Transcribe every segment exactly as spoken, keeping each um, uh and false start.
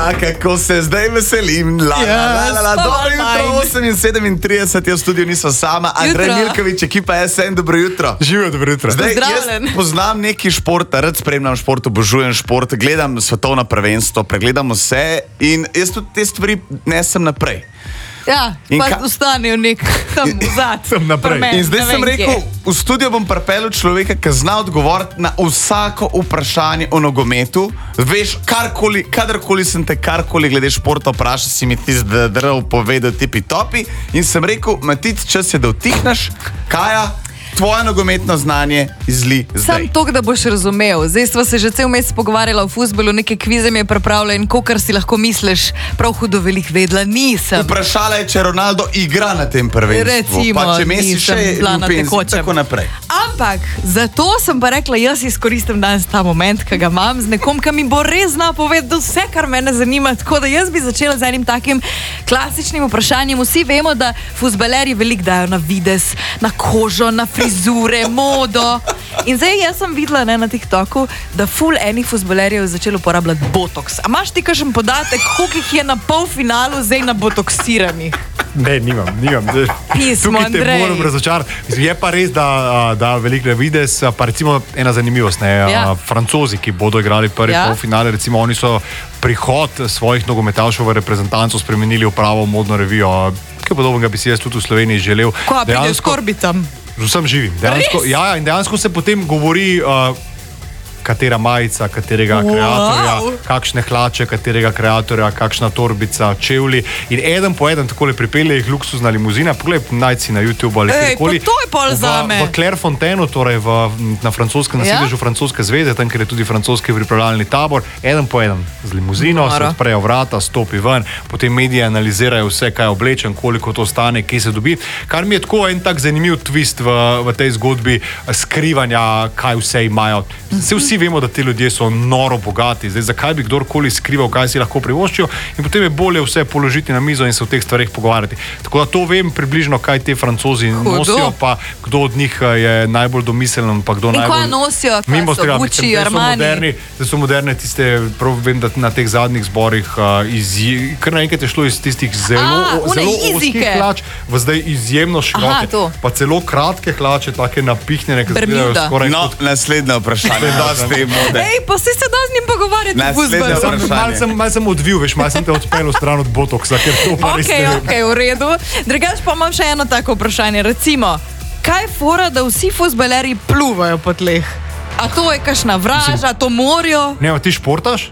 Ja, kako se zdaj veselim. La, la, la, la, la. Dobro jutro, osem in sedemintrideset, jaz v studiu nisem sama. Andrej Milković, ekipa S N, dobro jutro. Živijo, dobro jutro. Zdaj, jaz poznam neki šport, rad spremljam šport, obožujem šport, gledam svetovno prvenstvo, pregledam vse in jaz tudi te stvari nesem naprej. Ja, in pa ustanejo nek tam vzad. Sem naprej. In zdaj sem rekel, v studio bom pripeljal človeka, ki zna odgovoriti na vsako vprašanje o nogometu. Veš, karkoli, kadarkoli sem te karkoli glede športa vprašal, si mi ti zdrl povedal tipi topi. In sem rekel, Matic, čas je, da utihneš, Kaja, tvoje nogometno znanje izli zdaj. Sam to, da boš razumel. Zdaj sva se že cel mesec pogovarjala o fuzbolu, neke kvize mi je pripravila in kokar si lahko misliš, prav hudo velik vedla, nisem. Vprašala je, če Ronaldo igra na tem prvenstvu. Recimo, pa če Messi še je ljubezen, tako naprej. Ampak, zato sem pa rekla, jaz izkoristim danes ta moment, ki ga imam z nekom, ki mi bo res zna povedati vse, kar mene zanima. Tako da jaz bi začela z enim takim klasičnim vprašanjem. Vsi vemo, da fuzbalerji veliko dajo na videz, na kožo, na frizure, modo. In zdaj jaz sem videla ne, na TikToku, da ful enih fuzbalerjev je začelo uporabljati botoks. A imaš ti kakšen podatek, koliko jih je na polfinalu zdaj na botoksiranih? Ne, nimam, nimam. Pismo, Tukaj te Andrej. moram razočarati. Je pa res, da, da veliko ne vides, pa recimo ena zanimivost, ne, Ja. Francozi, ki bodo igrali prvi Ja. polfinale, recimo oni so prihod svojih nogometašov v reprezentanco spremenili v pravo modno revijo. Kaj podobnega bi si jaz tudi v Sloveniji želel. Ko pride s korbitam? Z vsem živim. Dejansko, Res? ja, in dejansko se potem govori, uh, katera majica, katerega Wow. kreatorja, kakšne hlače, katerega kreatorja, kakšna torbica, čevlji. In eden po eden takole pripelje jih luksuzna limuzina. Poglej, najci na YouTube ali Ej, kjerkoli. pa to je pol zame. V, v Clairefontaineu, torej v, na francoskem Ja? naselju Francoske zveze, tam, kjer je tudi francoski pripravljalni tabor, eden po eden z limuzino, Noro. se odprejo vrata, stopi ven, potem mediji analizirajo vse, kaj je oblečen, koliko to stane, kje se dobi. Kar mi je tako en tak zanimiv twist v, v tej zgodbi skrivanja, kaj vse imajo. Se vsi vemo, da ti ljudje so noro bogati. Zdaj, zakaj bi kdorkoli skrival, kaj si lahko privoščijo, in potem je bolje vse položiti na mizo in se o teh stvareh pogovarjati. Tako da to vem približno, kaj te Francozi Hudo. nosijo, pa kdo od njih je najbolj domiselen, pa kdo In najbolj... kaj nosijo, kaj Mimo so tega, Gucci, mislim, zdaj so Armani? moderni, zdaj so moderne tiste, prav vem, da na teh zadnjih zborih uh, izje, kar naenkrat je šlo iz tistih zelo, A, o- one zelo izike. ozkih hlač v zdaj izjemno široke. to. Pa celo kratke hlače, take napihnjene, ki Bermuda. izgledajo skoraj No, kot... naslednje vprašanje, dosti mode. Ej, pa si se da z njim pogovarjati v Naslednja fuzbalu. vprašanje. Mal sem, mal sem odvil, veš, mal sem te odpeljal stran od botoksa, ker to pa res Ok, ne vem. ok, v redu. Drugač pa imam še eno tako vprašanje. Recimo, kaj je fora, da vsi fuzbalerji pluvajo po tleh? A to je kakšna vraža, to morijo? Ne, a ti športaš?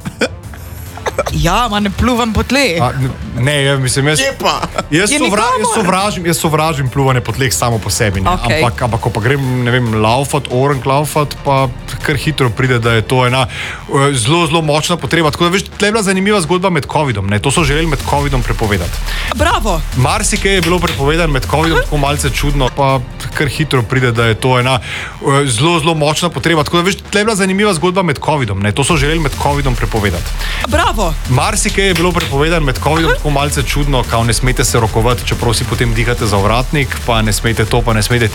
Ja, ma ne pluvam po tleh. A, ne, ja, mislim, jaz... Kje pa? Jaz, Je sovra, jaz, nikamor. sovražim, jaz sovražim pljuvanje po tleh samo po sebi. Ne? Okej. Ampak, ampak, ko pa grem, ne vem, laufat, orang laufat, pa kar hitro pride, da je to ena eh, zelo, zelo močna potreba. Tako da, veš, tle je bila zanimiva zgodba med covidom. Ne? To so želeli med covidom prepovedati. Bravo. Marsikaj je bilo prepovedano med covidom, tako malce čudno, pa kar hitro pride, da je to ena eh, zelo, zelo močna potreba. Tako da, veš, tle je bila zanimiva zgodba med covidom. Ne? To so želeli med covidom prepovedati. Bravo. Marsikaj je bilo prepovedano med covidom, tako malce čudno, kao ne smete se rokovati, čeprav si potem dihate za ovratnik, pa ne smete to, pa ne smete